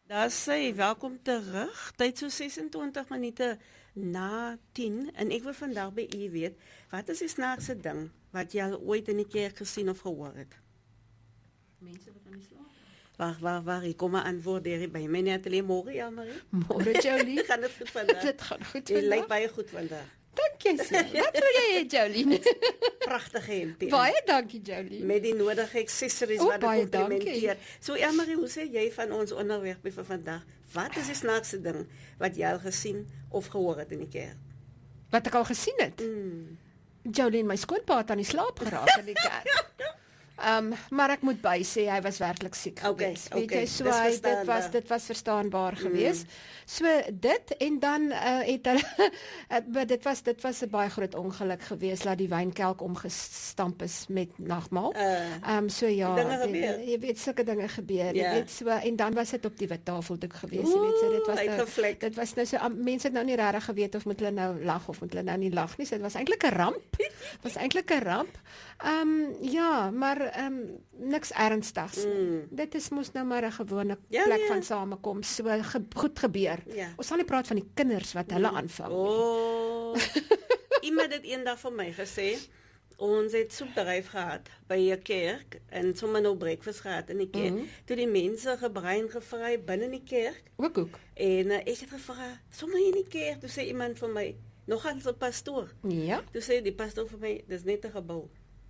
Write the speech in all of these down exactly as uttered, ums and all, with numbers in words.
Daar sê, welkom terug. Tyd so ses en twintig minute na tien en ek wil vandag by u weet, wat is die snaakste ding wat jy al ooit in die kerk gesien of gehoor het? Mense wat aan die slaap. Wag, wag, wag, ek kom 'n antwoord hier by my net alleen môre, ja Marie. Môre Jolien. Gaan dit goed vandag? Dit gaan goed Jy lyk vandag. baie goed vandag. Dankie so. Wat wil jy hê Jolien? Pragtige hempie. Baie dankie Jolien. Met die nodige accessories O, wat dit baie komplimenteer. So Elmarie, hoe sê jy van ons onderwerp vir vandag? Wat is die snaakste ding wat jy al gesien of gehoor het in die kerk? Wat ek al gesien het. Mm. Jolien, my skoonpa het aan die slaap geraak in die kerk. Um, maar ek moet by sê hy was werklik siek Okay, geweest. Weet okay, jy, so dis hy, dit verstaanbaar. was dit was verstaanbaar Mm. geweest. So dit en dan uh, het hulle uh, dit was dit was 'n baie groot ongeluk geweest dat die wynkelk omgestamp is met nagmaal. Ehm Uh, um, so ja, dinge die- gebeur. jy weet sulke dinge gebeur. Ja. Jy weet so en dan was dit op die wit tafeldoek geweest. Jy weet so dit was nou, uitgevlek. dit was nou so um, mense het nou nie regtig geweet of moet hulle nou lag of moet hulle nou nie lag nie. So dit was eintlik 'n ramp. was eintlik 'n ramp. Ehm um, ja, maar ehm um, niks ernstigs. Mm. Dit is mos nou maar 'n gewone Ja, plek ja. van samekoms. So ge, goed gebeur. Ja. Ons sal nie praat van die kinders wat hulle aanvang nie. Oh. Iemand het eendag vir my gesê, ons het soepbedryf gehad by 'n kerk en sommer nou breakfast gehad in die kerk. Mhm. Toe die mense gebrei en gevry binne in die kerk Ook ook. en uh, ek het gevra, sommer in die kerk, toe sê iemand vir my, nog aan 'n pastoor. Ja. Toe sê die pastoor vir my, dis net 'n gebou.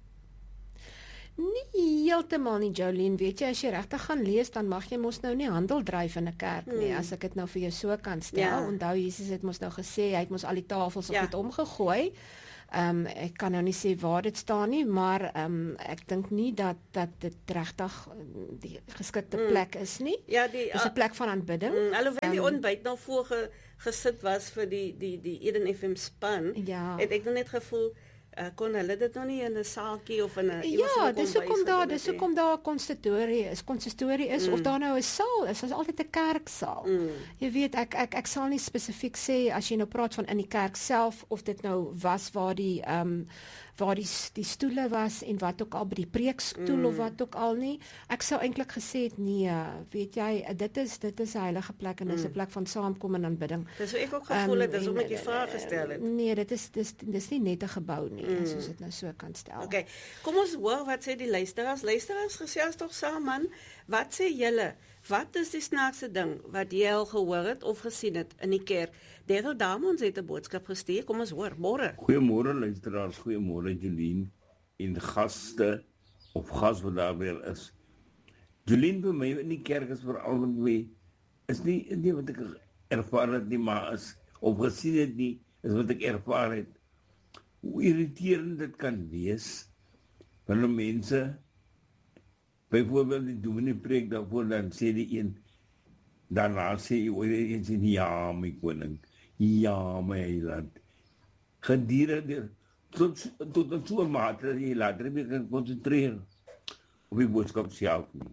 Nie heeltemal nie Jolien, weet jy as jy regtig gaan lees dan mag jy mos nou nie handel dryf in 'n kerk nie. Hmm. As ek dit nou vir jou so kan stel. Ja. Onthou Jesus het mos nou gesê hy het mos al die tafels op Ja. dit omgegooi. Ehm um, ek kan nou nie sê waar dit staan nie, maar ehm um, ek dink nie dat dat dit regtig um, die geskikte Hmm. plek is nie. Ja, die Dis 'n plek van aanbidding. Mm, alhoewel die Ehm, ontbyt nou voor ge, gesit was vir die die die Eden F M span, Ja. het ek nog net gevoel uh, kon hulle dit nog nie in 'n saaltjie of in 'n Ja, dis hoekom daar, dis hoekom daar 'n konsistorie is. Konsistorie is mm. of daar nou 'n saal is, is altyd 'n kerksaal. Mm. Jy weet, ek ek ek sal nie spesifiek sê as jy nou praat van in die kerk self of dit nou was waar die ehm um, waar die die stoele was en wat ook al by die preekstoel mm. of wat ook al nie. Ek sou eintlik gesê het nee, weet jy, dit is dit is 'n heilige plek en dit is 'n Mm. plek van saamkom en aanbidding. Dis hoe ek ook gevoel het, Ehm, dis en, hoe ek die eh, vraag gestel het. Nee, dit is dis dis nie net 'n gebou nie, Mm. as ons dit nou so kan stel. Okay, kom ons hoor wat sê die luisteraars. Luisteraars gesels tog saam man. Wat sê julle? Wat is die snaakste ding wat jy al gehoor het of gesien het in die kerk? Daryl Damons het 'n boodskap gestuur. Kom ons hoor. Môre. Goeiemôre luisteraars, goeiemôre Jolien en gaste of gas wat daar weer is. Jolien by my in die kerk is veral weer is nie nie wat ek ervaar het nie, maar is of gesien het nie, is wat ek ervaar het. Hoe irriterend dit kan wees wanneer mense byvoorbeeld die dominee preek daarvoor dan sê die een daarna sê jy oor die een sê ja my koning, ja my heiland. Gedurende tot tot 'n soort mate dat jy later weer kan konsentreer op die boodskap self nie.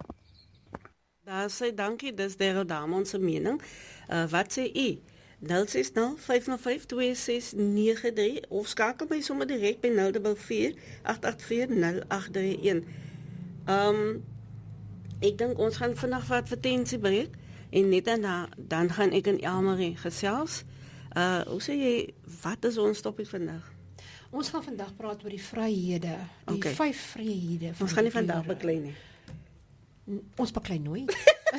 Daar sê dankie, dis Daryl Damons se mening. Uh, wat sê u? nul ses nul vyf nul vyf twee ses nege drie of skakel my sommer direk by nul vier vier agt agt vier nul agt drie een. Um ek dink ons gaan vandag wat advertensie breek en net daarna dan gaan ek in Elmarie gesels. Uh hoe sê jy wat is ons topik vandag? Ons gaan vandag praat oor die vryhede, die Okay. vyf vryhede. van Ons gaan nie die vandag Here. beklei nie. N- Ons beklei nooit.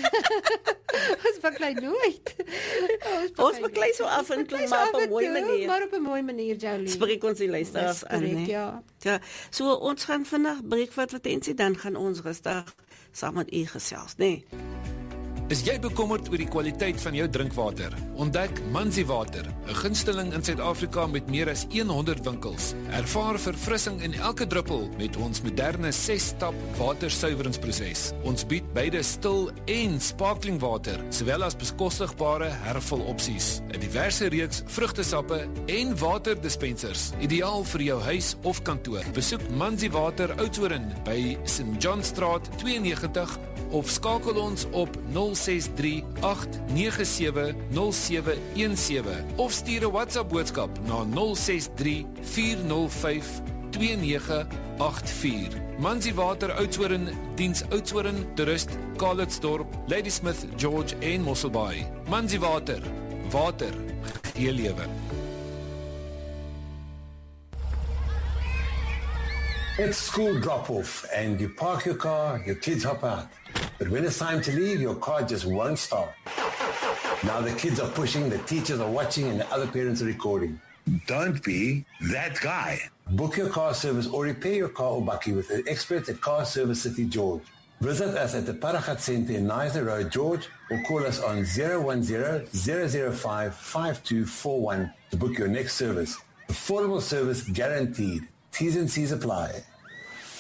ons beklei nooit. Ons beklei so af en toe, Beklei so maar af op 'n en mooi toe, manier. Maar op 'n mooi manier, Jolien. Spreek ons die luisteraars Dis aan, korrek, nee. ja. Ja, so ons gaan vandag breek vir advertensie, dan gaan ons rustig saam met u gesels, nê? Nee. Is jy bekommerd oor die kwaliteit van jou drinkwater? Ontdek Manzi Water, 'n gunsteling in Suid-Afrika met meer as honderd winkels. Ervaar verfrissing in elke druppel met ons moderne ses-stap watersuiweringsproses. Ons bied beide stil en sparkling water, sowel as bekostigbare hervulopsies, 'n diverse reeks vrugtesappe en waterdispensers, ideaal vir jou huis of kantoor. Besoek Manzi Water Oudtshoorn by Saint John Straat twee en negentig of skakel ons op nul ses drie agt nege sewe nul sewe een sewe of stuur 'n WhatsApp boodskap na nul ses drie vier nul vyf twee nege agt vier. Manzi Water Oudtshoorn diens Oudtshoorn, Toerist, Calitzdorp, Ladysmith, George en Mosselbaai. Manzi Water, water, gee lewe. It's school drop-off and you park your car, your kids hop out. But when it's time to leave, your car just won't start. Now the kids are pushing, the teachers are watching, and the other parents are recording. Don't be that guy. Book your car service or repair your car or bakkie with the experts at Car Service City George. Visit us at the Paragat Centre in Nizer Road, George, or call us on zero one zero, zero zero five, five two four one to book your next service. Affordable service guaranteed. T's and C's apply.